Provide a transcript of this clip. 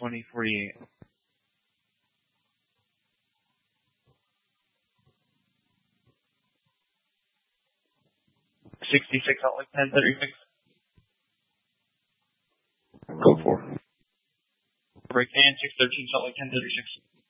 2048. 66 Salt Lake 1036. Go for. Break and 613 Salt Lake 1036.